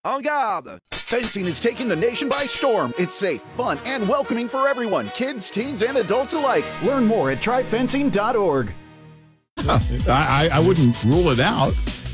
En garde! Fencing is taking the nation by storm. It's safe, fun, and welcoming for everyone, kids, teens, and adults alike. Learn more at tryfencing.org. I wouldn't rule it out.